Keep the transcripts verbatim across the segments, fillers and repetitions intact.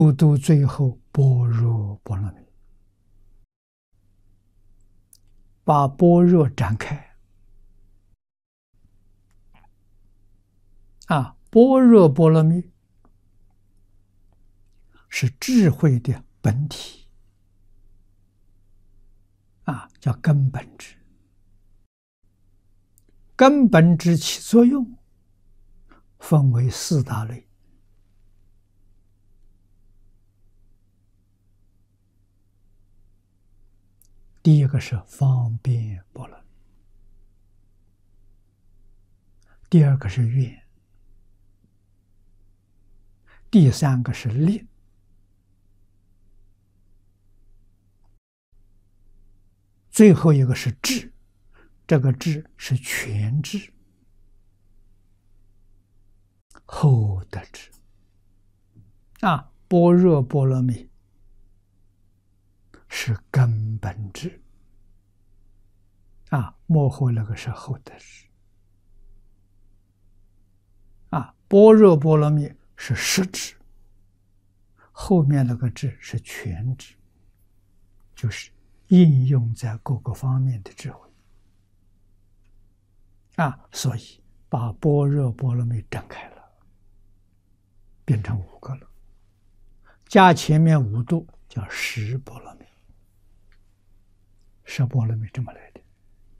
不度最后般若波罗蜜，把般若展开啊！般若波罗蜜是智慧的本体啊，叫根本智。根本智起作用，分为四大类。第一个是方便波罗蜜，第二个是愿，第三个是力，最后一个是智。这个智是全智，后得智啊！般若波罗蜜是根本智啊，幕后那个是后得智啊。般若波罗蜜是实智，后面那个智是全智，就是应用在各个方面的智慧啊。所以把般若波罗蜜展开了，变成五个了，加前面五度叫十波罗蜜。十波罗蜜这么来的，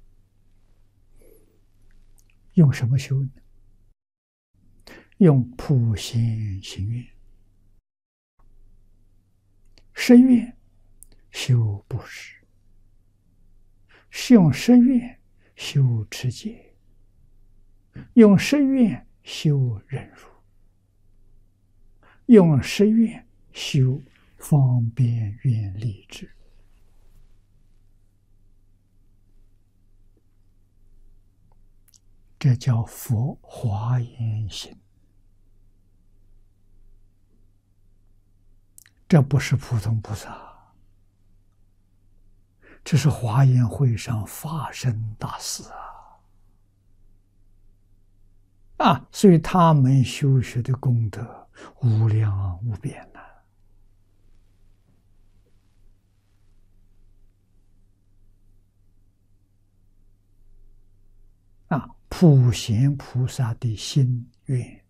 用什么修呢？用普贤行愿，十愿修布施，用十愿修持戒，用十愿修忍辱，用十愿修方便愿力智。这叫佛华严行，这不是普通菩萨，这是华严会上法身大士啊！啊，所以他们修学的功德无量无边呐！啊，普贤菩萨的心愿、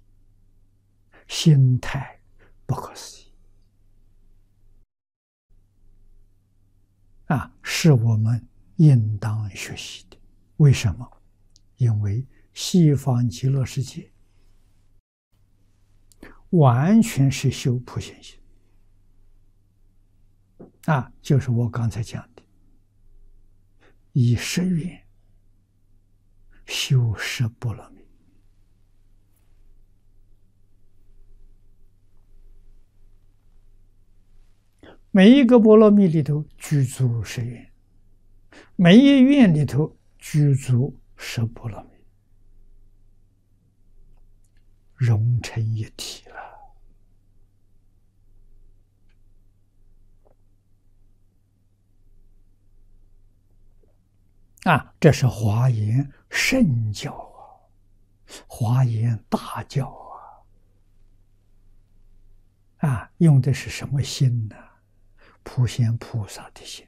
心态不可思议啊，是我们应当学习的。为什么？因为西方极乐世界完全是修普贤行啊，就是我刚才讲的，以十愿修十波罗蜜。每一个波罗蜜里头具足十愿，每一愿里头具足十波罗蜜，融成一体了啊！这是华严圣教啊，华严大教啊！啊，用的是什么心呢？普贤菩萨的心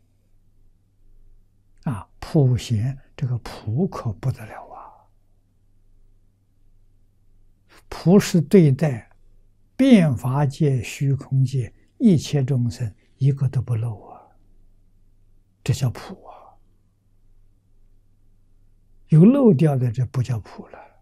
啊！普贤这个普可不得了啊！普是对待遍法界、虚空界一切众生一个都不漏啊，这叫普啊！有漏掉的，这不叫普了。